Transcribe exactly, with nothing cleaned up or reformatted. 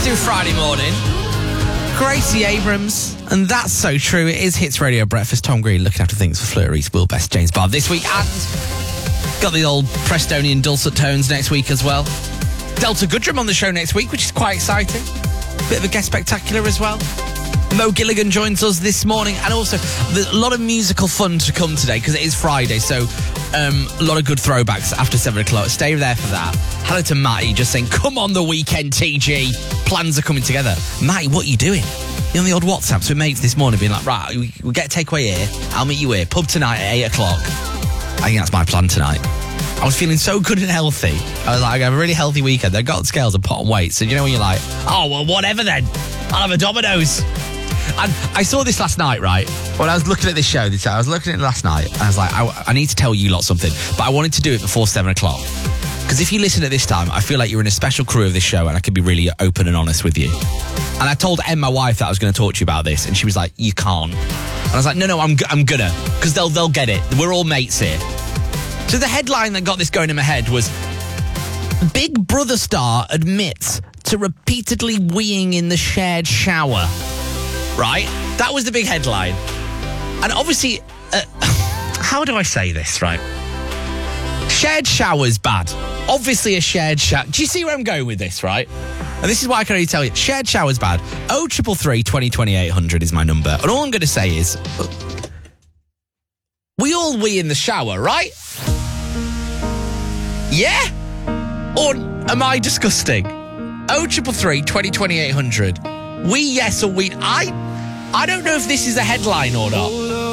do Friday morning. Gracie Abrams, and that's so true. It is Hits Radio Breakfast. Tom Green looking after things for Fleur Reese, Will Best, James Barr this week, and got the old Prestonian dulcet tones next week as well. Delta Goodrum on the show next week, which is quite exciting. Bit of a guest spectacular as well. Mo Gilligan joins us this morning, and also there's a lot of musical fun to come today because it is Friday, so um, a lot of good throwbacks after seven o'clock. Stay there for that. Hello to Matty, just saying, come on the weekend, T G. Plans are coming together. Matty, what are you doing? You're on the old WhatsApps with mates this morning being like, right, we, we'll get a takeaway here. I'll meet you here. Pub tonight at eight o'clock. I think that's my plan tonight. I was feeling so good and healthy. I was like, I have a really healthy weekend. I got on scales and put on weight. So you know when you're like, oh, well, whatever then. I'll have a Domino's. And I saw this last night, right? When I was looking at this show, this, I was looking at it last night, and I was like, I, I need to tell you lot something. But I wanted to do it before seven o'clock. Because if you listen at this time, I feel like you're in a special crew of this show, and I can be really open and honest with you. And I told Em, my wife, that I was going to talk to you about this, and she was like, you can't. And I was like, no, no, I'm, I'm gonna. Because they'll, they'll get it. We're all mates here. So the headline that got this going in my head was, Big Brother star admits to repeatedly weeing in the shared shower. Right? That was the big headline. And obviously, uh, how do I say this, right? Shared shower's bad. Obviously a shared shower. Do you see where I'm going with this, right? And this is why I can only tell you, shared shower's bad. oh three three three, twenty, twenty-eight hundred is my number. And all I'm going to say is, we all wee in the shower, right? Yeah? Or am I disgusting? oh three three three, twenty, twenty-eight hundred. We yes or we... I I don't know if this is a headline or not.